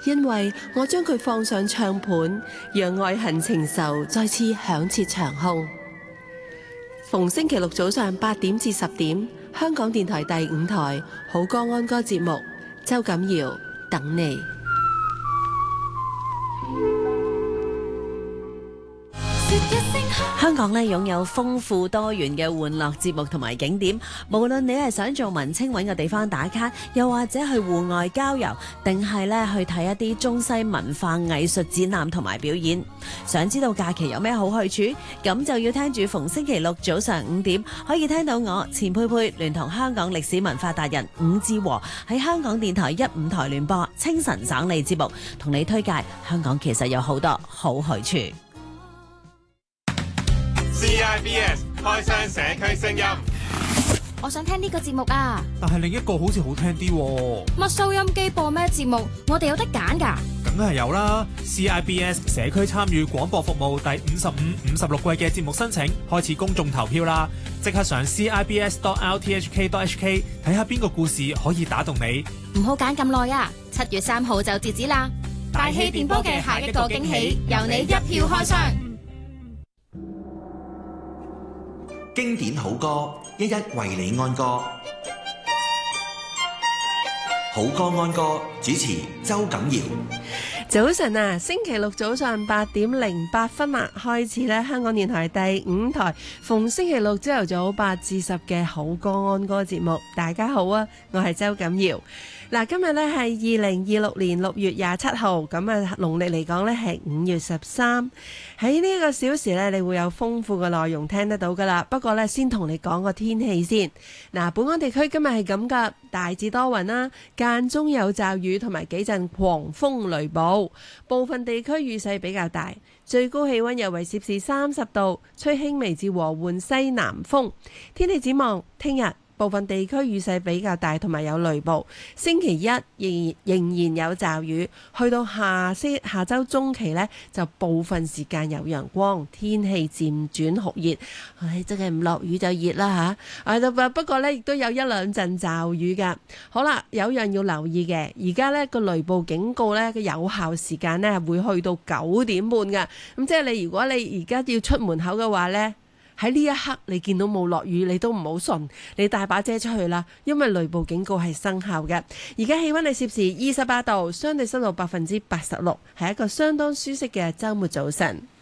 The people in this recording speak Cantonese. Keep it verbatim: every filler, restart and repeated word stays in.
因為我將佢放上唱盤，讓愛恨情仇再次響徹長空。逢星期六早上八點至十點，香港電台第五台好歌安歌節目，周錦堯等你。 香港咧擁有豐富多元嘅玩樂節目同埋景點，無論你係想做文青揾個地方打卡，又或者去戶外郊遊，定係咧去睇一啲中西文化藝術展覽同埋表演。想知道假期有咩好去處？咁就要聽住逢星期六早上五點，可以聽到我錢佩佩聯同香港歷史文化達人伍志和喺香港電台一五台聯播清晨省理節目，同你推介香港其實有好多好去處。 C I B S 開箱社區聲音， 我想聽呢個節目啊， 但係另一個好似好聽啲喎。 乜收音機播咩節目？我哋有得揀㗎。 梗係有啦 ！C I B S 社區參與廣播服務第五十五、五十六季嘅節目申請開始公眾投票啦！即刻上 C I B S dot R T H K dot H K 睇下邊個故事可以打動你。 唔好揀咁耐啊！七月三號就截止啦！大氣電波嘅下一個驚喜，由你一票開箱。 經典好歌，一一為你安歌。好歌安歌，主持周錦堯。 早晨啊，星期六早上八點零八分啊，開始咧香港電台第五台逢星期六朝頭早八至十嘅好歌安歌節目。大家好啊，我係周錦堯。嗱，今日咧係二零二六年六月廿七號，咁啊農曆嚟講咧係五月十三。喺呢個小時咧，你會有豐富嘅內容聽得到噶啦。不過咧，先同你講個天氣先。嗱，本港地區今日係咁噶，大致多雲啦，間中有驟雨同埋幾陣狂風雷暴，部分地區雨勢比較大，最高氣溫約為攝氏三十度，吹輕微至和緩西南風。天氣展望，聽日部分地區雨勢比較大，同埋有雷暴。星期一仍仍然有驟雨，去到下星下周中期呢，就部分時間有陽光，天氣漸轉酷熱。唉，真係唔落雨就熱啦嚇。啊，不過呢，亦都有一兩陣驟雨㗎。好啦，有樣要留意嘅，而家呢個雷暴警告呢，個有效時間呢會去到九點半㗎。咁即係你如果你而家要出門口嘅話呢，喺呢一刻你見到冇落雨，你都唔好順，你帶把遮出去啦，因為雷暴警告係生效嘅。而家氣溫係攝氏二十八度，相對濕度百分之八十六，係一個相當舒適嘅週末早晨。